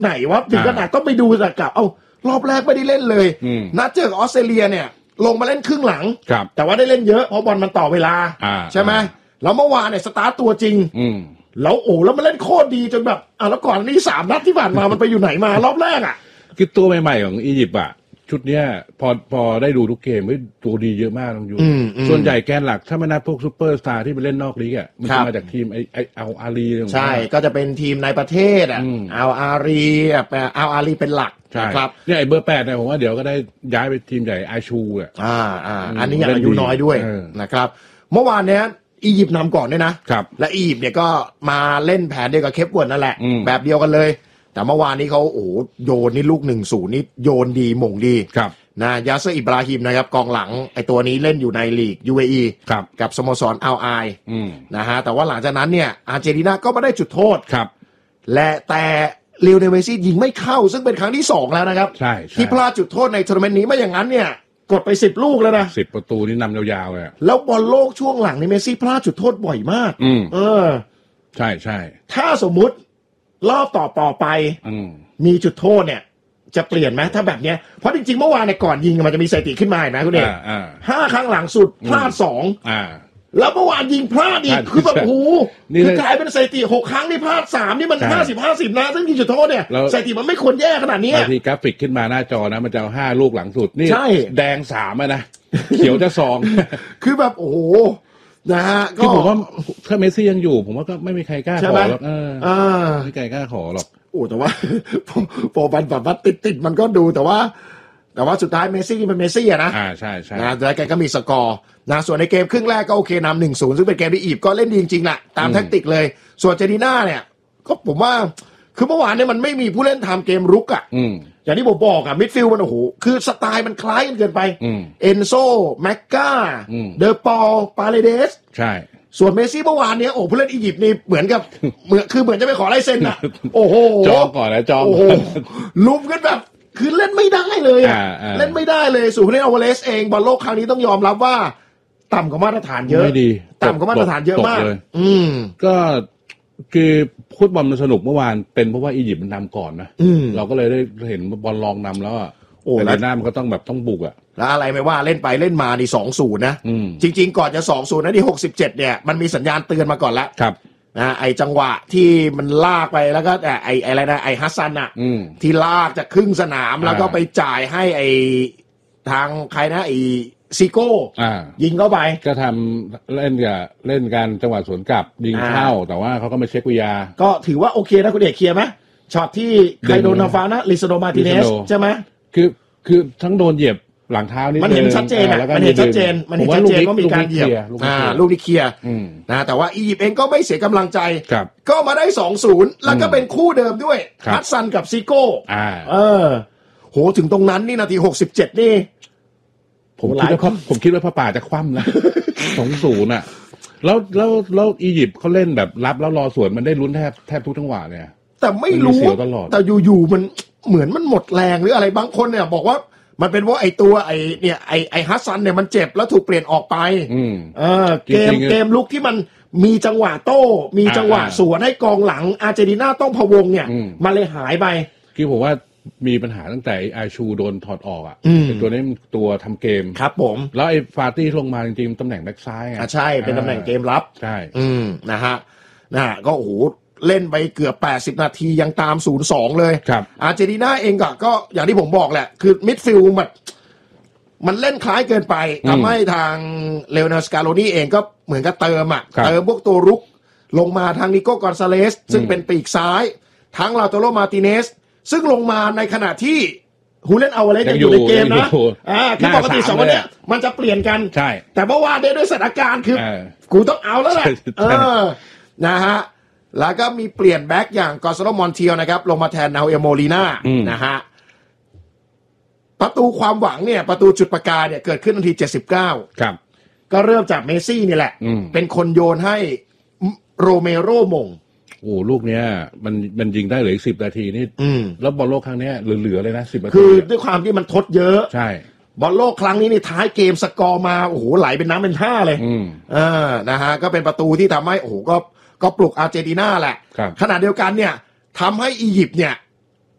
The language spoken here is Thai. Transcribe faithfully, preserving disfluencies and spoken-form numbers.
ไหนวะถึงขนาดต้องไปดูแต่กลับเอ้ารอบแรกไม่ได้เล่นเลยนัดเจอกับออสเตรเลียเนี่ยลงมาเล่นครึ่งหลังแต่ว่าได้เล่นเยอะเพราะบอลมันต่อเวลาใช่ไหมแล้วเมื่อวานเนี่ยสตาร์ตตัวจริงแล้วโอ้แล้วมันเล่นโคตรดีจนแบบอ่ะแล้วก่อนนี้สามนัดที่ผ่านมามันไปอยู่ไหนมารอบแรกอ่ะคือตัวใหม่ๆของอียิปต์อ่ะชุดเนี้ยพอพอได้ดูทุกเกมตัวดีเยอะมากน้องยูส่วนใหญ่แกนหลักถ้าไม่นับพวกซูเปอร์สตาร์ที่ไปเล่นนอกลีกอ่ะมันจะมาจากทีมไอไออัลอาลีใช่ก็จะเป็นทีมในประเทศอ่ะอัลอาลีอ่ะอัลอาลีเป็นหลักครับเนี่ยไอเบอร์แปดเนี่ยผมว่าเดี๋ยวก็ได้ย้ายไปทีมใหญ่ไอชูอ่ะอ่าอ่าอันนี้ยังอายุน้อยด้วยนะครับเมื่อวานเนี้ยอียิปต์นำก่อนด้วยนะและอียิปต์เนี่ยก็มาเล่นแผนเดียวกับเคปเวิร์ดนั่นแหละแบบเดียวกันเลยแต่เมื่อวานนี้เขาโอ้โยนนี่ลูก หนึ่งศูนย์ นี่โยนดีหม่งดีนะยาเซอร์อิบราฮิมนะครับกองหลังไอตัวนี้เล่นอยู่ในลีก ยู เอ อี กับสโมสรอัลไอนะฮะแต่ว่าหลังจากนั้นเนี่ยอาร์เจนตินาก็มาได้จุดโทษและแต่เลโอเนล เมสซี่ยิงไม่เข้าซึ่งเป็นครั้งที่สองแล้วนะครับที่พลาดจุดโทษในทัวร์นาเมนต์นี้ไม่อย่างนั้นเนี่ยกดไปสิบลูกแล้วนะสิบประตูนี่นำยาวๆเลยแล้วบอลโลกช่วงหลังในเมสซี่พลาดจุดโทษบ่อยมากเออใช่ใช่ถ้าสมมุติรอบต่อต่อไปมีจุดโทษเนี่ยจะเปลี่ยนไหมถ้าแบบเนี้ยเพราะจริงๆเมื่อวานในก่อนยิงมันจะมีสถิติขึ้นมาเห็นไหมคุณเอกห้าครั้งหลังสุดพลาดสองแล้วเมื่อวานยิงพลาดอีกคือแบบโอ้โหคือกลายเป็นสถิติหกครั้งที่พลาดสามนี่มันห้าสิบห้าสิบนะซึ่งยิงจุดโทษเนี่ยสถิติมันไม่ควรแย่ขนาดนี้บางทีกราฟิกขึ้นมาหน้าจอนะมันจะเอาห้าลูกหลังสุดนี่แดงสามอะนะเขียวจะสองคือแบบโอ้โหนะฮะก็ผมว่าถ้าเมสซี่ยังอยู่ผมว่าก็ไม่มีใครกล้าขอหรอกเออไม่มีใครกล้าขอหรอกโอ้แต่ว่าพอมันแบบว่าติดๆมันก็ดูแต่ว่าแต่ว่าสุดท้ายเมสซี่เป็นเมสซี่อะนะอ่าใช่ใช่นะแต่แกก็มีสกอร์นะส่วนในเกมครึ่งแรกก็โอเคนำหนึ่งศูนย์ซึ่งเป็นเกมที่อียิปต์ก็เล่นดีจริงๆแหละตามแทคติกเลยส่วนอาร์เจนตินาเนี่ยก็ผมว่าคือเมื่อวานเนี่ยมันไม่มีผู้เล่นทำเกมรุกอ่ะอย่างที่ผมบอกอ่ะมิดฟิลด์มันโอ้โหคือสไตล์มันคล้ายกันเกินไปเอนโซแมกกาเดอปอลปาเลเดสใช่ส่วนเมสซี่เมื่อวานเนี้ยโอ้ผู้เล่นอียิปต์นี่เหมือนกับเหมือนคือเหมือนจะไปขอลายเซ็นอ่ะโอ้โหจองก่อนนะจองโอ้โหลุมกันแบบคือเล่นไม่ได้เลยอ่ะเล่นไม่ได้เลยส่วนผู้เล่นอเวอเรสเองบอลโลกครั้งนี้ต้องยอมรับว่าต่ำกว่ามาตรฐานเยอะไม่ดีต่ำกว่ามาตรฐานเยอะมากอืมก็คือฟุตบอลมันสนุกเมื่อวานเป็นเพราะว่าอียิปต์มันนำก่อนนะเราก็เลยได้เห็นบอลลองนำแล้วอ่ะโอ้แล้วหน้ามันก็ต้องแบบต้องบุกอ่ะแล้วอะไรไม่ว่าเล่นไปเล่นมานี่สองศูนย์นะจริงๆก่อนจะสองศูนย์นะที่หกสิบเจ็ดเนี่ยมันมีสัญญาณเตือนมาก่อนแล้วครับนะไอจังหวะที่มันลากไปแล้วก็ไอไออะไรนะไอฮัสซันอ่ะที่ลากจากครึ่งสนามแล้วก็ไปจ่ายให้ไอทางใครนะไอซิโก้ยิงเข้าไปก็ทำเล่นกับเล่นการจังหวะสวนกลับยิงเข้าแต่ว่าเขาก็มาเช็ควิยาก็ถือว่าโอเคนะคุณเอกเคลียร์ไหมช็อตที่ใครโดนทำฟาวนะลิซาโดมาติเนสใช่ไหมคือคือทั้งโดนเหยียบหลังเท้านี่มันเห็นชัดเจนมันเห็นชัดเจนมันเห็นชัดเจนว่ามีการเหยียบอ่าลูกนี้เคลียร์นะแต่ว่าอียิปต์เองก็ไม่เสียกำลังใจก็มาได้ สองศูนย์ แล้วก็เป็นคู่เดิมด้วยฮัสซันกับซิโก้เออโหถึงตรงนั้นนี่นาทีหกสิบเจ็ดนี่ผมคิดว่าผมคิดว่าพระป่าจะคว่ำนะ สองศูนย์ อ่ะแล้วแล้วแล้วอียิปต์เขาเล่นแบบรับแล้วรอสวนมันได้ลุ้นแทบแทบทุกจังหวะเนี่ยแต่ไม่รู้แต่อยู่ๆมันเหมือนมันหมดแรงหรืออะไรบางคนเนี่ยบอกว่ามันเป็นว่าไอตัวไอเนี่ยไอไอฮัสซันเนี่ยมันเจ็บแล้วถูกเปลี่ยนออกไปเออเกมเกมลุกที่มันมีจังหวะโต้มีจังหวะสวนให้กองหลังอาร์เจนตินาต้องพะวงเนี่ยมันเลยหายไปคือผมว่ามีปัญหาตั้งแต่ไอชูโดนถอดออกอ่ะเป็นตัวนี้ตัวทำเกมครับผมแล้วไอ้ฟาร์ตี้ลงมาจริงๆตำแหน่งแบ็คซ้ายอ่ะใช่เป็นตำแหน่งเกมรับใช่อืมนะฮะนะฮะก็โอ้โหเล่นไปเกือบแปดสิบนาทียังตาม ศูนย์สอง เลยครับอาร์เจนตินาเองก็ก็อย่างที่ผมบอกแหละคือมิดฟิลด์มันมันเล่นคล้ายเกินไปทำให้ทางเลโอเนล สกาโลนี่เองก็เหมือนกับเติมอ่ะเติมพวกตัวรุกลงมาทางนิโก้กอนซาเลสซึ่งเป็นปีกซ้ายทั้งลาโตโรมาติเนสซึ่งลงมาในขณะที่ฮูเลนเอาอะไรยังอยู่ในเกมนะอ่าคือปกติสองคนเนี้ยมันจะเปลี่ยนกันใช่แต่เมื่อวานด้วยสถานการณ์คือกูต้องเอาแล้วแหละเออนะฮะแล้วก็มีเปลี่ยนแบ็กอย่างกอซาโลมอนเทียลนะครับลงมาแทนนาเอลโมลีน่านะฮะประตูความหวังเนี่ยประตูจุดประกายเนี่ยเกิดขึ้นนาทีเจ็ดสิบเก้าครับก็เริ่มจากเมสซี่นี่แหละเป็นคนโยนให้โรเมโรมงโอ้ลูกเนี้ยมันมันยิงได้เหลืออีกสิบนาทีนี่แล้วบอลโลกครั้งนี้เหลือๆเลยนะสิบนาทีคือด้วยความที่มันทดเยอะใช่บอลโลกครั้งนี้นี่ท้ายเกมสกอร์มาโอ้โหไหลเป็นน้ำเป็นท่าเลยอ่านะฮะก็เป็นประตูที่ทำให้โอ้โหก็ก็ปลุกอาร์เจนตินาแหละขณะเดียวกันเนี่ยทำให้อียิปต์เนี่ย